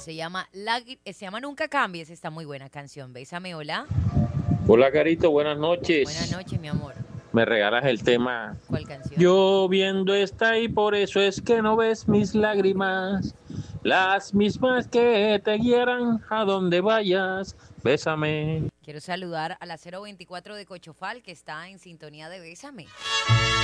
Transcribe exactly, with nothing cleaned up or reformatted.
Se llama, Lagri- se llama Nunca Cambies, está muy buena canción. Bésame, hola. Hola, Carito, buenas Buenas noches. noches, mi amor. Me regalas el tema. ¿Cuál canción? Lloviendo está y por eso es que no ves mis lágrimas, las mismas que te guiarán a donde vayas. Bésame. Quiero saludar a la cero veinticuatro de Cochofal, que está en sintonía de Bésame.